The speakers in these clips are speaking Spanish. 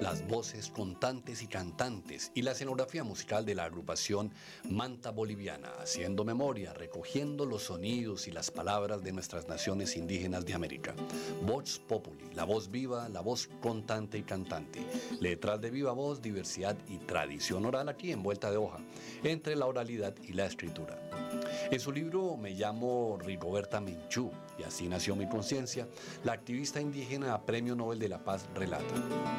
las voces contantes y cantantes y la escenografía musical de la agrupación Manta Boliviana, haciendo memoria, recogiendo los sonidos y las palabras de nuestras naciones indígenas de América. Vox Populi, la voz viva, la voz contante y cantante. Letras de viva voz, diversidad y tradición oral aquí en vuelta de hoja, entre la oralidad y la escritura. En su libro Me llamo Rigoberta Menchú y así nació mi conciencia, la activista indígena Premio Nobel de la Paz relata.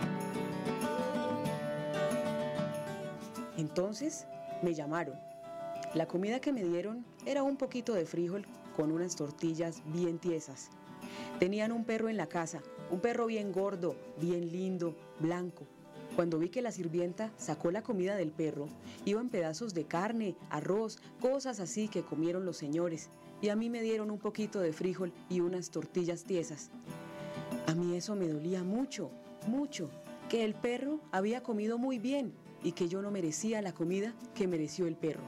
Entonces me llamaron. La comida que me dieron era un poquito de frijol con unas tortillas bien tiesas. Tenían un perro en la casa, un perro bien gordo, bien lindo, blanco. Cuando vi que la sirvienta sacó la comida del perro, iban pedazos de carne, arroz, cosas así que comieron los señores, y a mí me dieron un poquito de frijol y unas tortillas tiesas. A mí eso me dolía mucho, mucho, que el perro había comido muy bien y que yo no merecía la comida que mereció el perro.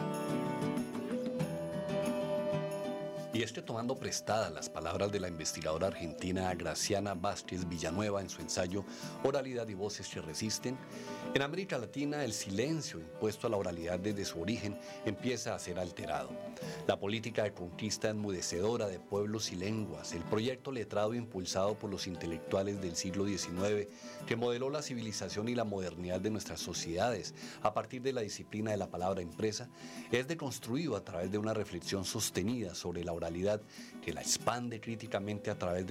Y tomando prestadas las palabras de la investigadora argentina Graciana Vázquez Villanueva en su ensayo Oralidad y voces que resisten, en América Latina el silencio impuesto a la oralidad desde su origen empieza a ser alterado. La política de conquista enmudecedora de pueblos y lenguas, el proyecto letrado impulsado por los intelectuales del siglo XIX que modeló la civilización y la modernidad de nuestras sociedades a partir de la disciplina de la palabra impresa, es deconstruido a través de una reflexión sostenida sobre la oralidad que la expande críticamente a través de